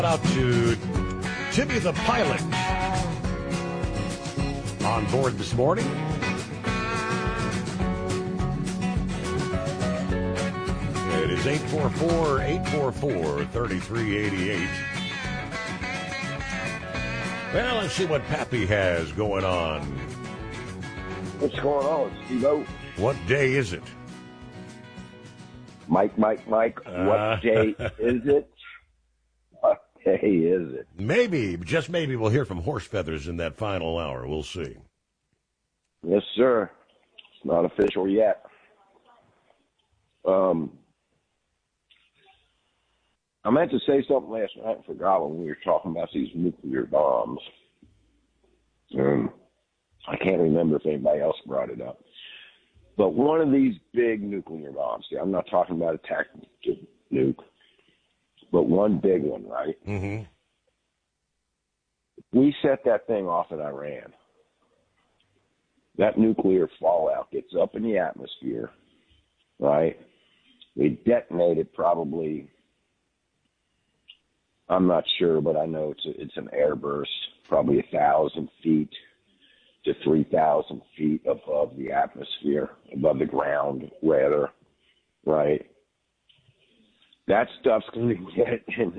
Out to Timmy the pilot on board this morning. It is 844-844-3388. Well, let's see what Pappy has going on. What's going on, Steve-O? What day is it? Mike. What day is it? What day is it? Maybe, just maybe, we'll hear from Horse Feathers in that final hour. We'll see. Yes, sir. It's not official yet. I meant to say something last night and forgot when we were talking about these nuclear bombs. I can't remember if anybody else brought it up. But one of these big nuclear bombs, I'm not talking about a tactical nuke, but one big one, right? Mm-hmm. We set that thing off in Iran. That nuclear fallout gets up in the atmosphere, right? We detonate it probably, I'm not sure, but I know it's an airburst, probably 1,000 feet to 3,000 feet above the atmosphere, above the ground, rather, right? That stuff's going to get in